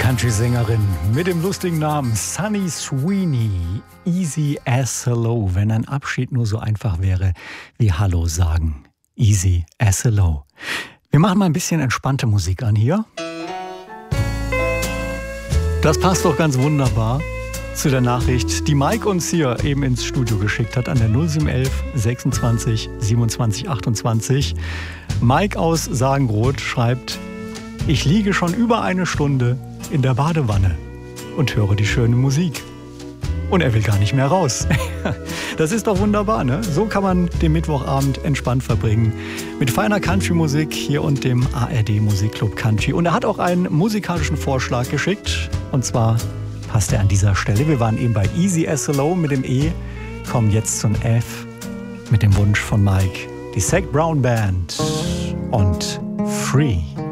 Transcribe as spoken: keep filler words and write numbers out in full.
Country-Sängerin mit dem lustigen Namen Sunny Sweeney. Easy as hello, wenn ein Abschied nur so einfach wäre wie Hallo sagen. Easy as hello. Wir machen mal ein bisschen entspannte Musik an hier. Das passt doch ganz wunderbar zu der Nachricht, die Mike uns hier eben ins Studio geschickt hat an der null sieben elf sechsundzwanzig siebenundzwanzig achtundzwanzig. Mike aus Sagenroth schreibt: Ich liege schon über eine Stunde in der Badewanne und höre die schöne Musik. Und er will gar nicht mehr raus. Das ist doch wunderbar, ne? So kann man den Mittwochabend entspannt verbringen. Mit feiner Country-Musik hier und dem A R D-Musikclub Country. Und er hat auch einen musikalischen Vorschlag geschickt. Und zwar passt er an dieser Stelle. Wir waren eben bei Easy as hello mit dem E. Kommen jetzt zum F mit dem Wunsch von Mike. Die Zac Brown Band und Free.